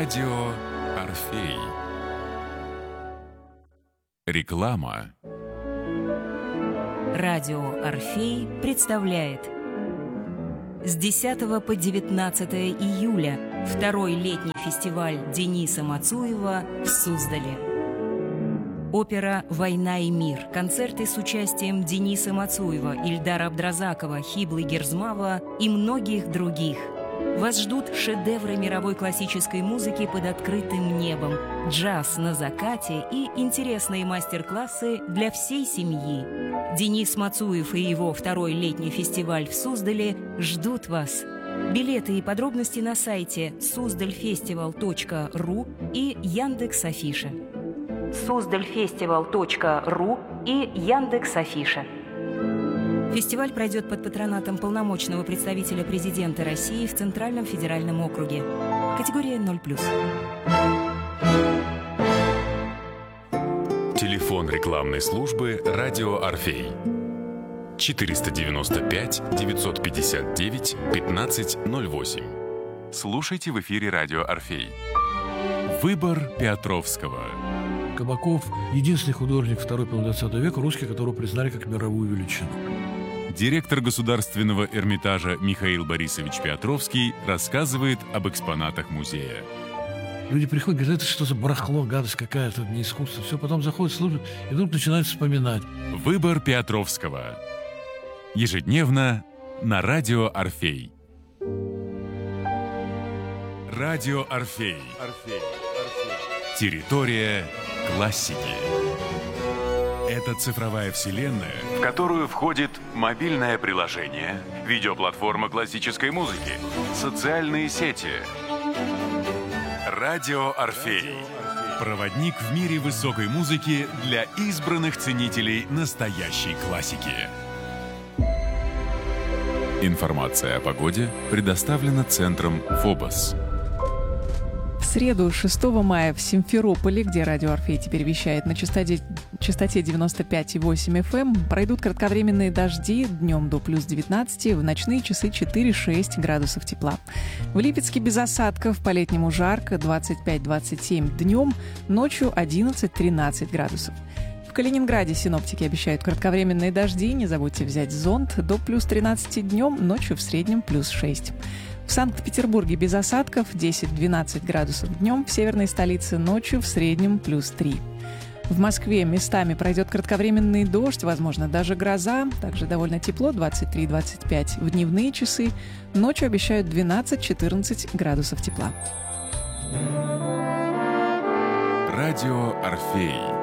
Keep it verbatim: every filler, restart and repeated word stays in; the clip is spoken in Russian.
Радио Орфей. Реклама. Радио Орфей представляет с десятого по девятнадцатое июля второй летний фестиваль Дениса Мацуева в Суздале. Опера «Война и мир», концерты с участием Дениса Мацуева, Ильдара Абдразакова, Хиблы Герзмава и многих других. Вас ждут шедевры мировой классической музыки под открытым небом, джаз на закате и интересные мастер-классы для всей семьи. Денис Мацуев и его второй летний фестиваль в Суздале ждут вас. Билеты и подробности на сайте суздальфестивал точка ру и Яндекс.Афиша. суздальфестивал точка ру и Яндекс.Афиша. Фестиваль пройдет под патронатом полномочного представителя президента России в Центральном федеральном округе. Категория ноль плюс. Телефон рекламной службы «Радио Орфей». четыреста девяносто пять девятьсот пятьдесят девять пятнадцать ноль восемь. Слушайте в эфире «Радио Орфей». Выбор Петровского. Кабаков – единственный художник второй половины двадцатого века русский, которого признали как мировую величину. Директор Государственного Эрмитажа Михаил Борисович Петровский рассказывает об экспонатах музея. Люди приходят, говорят, это что за барахло, гадость какая-то, не искусство. Все, потом заходят, слушают, и вдруг начинают вспоминать. Выбор Петровского. Ежедневно на Радио Орфей. Радио Орфей. Орфей. Орфей. Территория классики. Это цифровая вселенная, в которую входит мобильное приложение, видеоплатформа классической музыки, социальные сети. Радио Орфей. Проводник в мире высокой музыки для избранных ценителей настоящей классики. Информация о погоде предоставлена Центром «Фобос». В среду, шестого мая, в Симферополе, где Радио Орфей теперь вещает на частоте, частоте девяносто пять и восемь эф эм, пройдут кратковременные дожди днем до плюс девятнадцати, в ночные часы четыре-шесть градусов тепла. В Липецке без осадков, по-летнему жарко, двадцать пять - двадцать семь днем, ночью одиннадцать-тринадцать градусов. В Калининграде синоптики обещают кратковременные дожди, не забудьте взять зонт, до плюс тринадцати днем, ночью в среднем плюс шесть. В Санкт-Петербурге без осадков, десять-двенадцать градусов днем, в северной столице ночью в среднем плюс три. В Москве местами пройдет кратковременный дождь, возможно, даже гроза, также довольно тепло, двадцать три - двадцать пять в дневные часы, ночью обещают двенадцать-четырнадцать градусов тепла. Радио Орфей.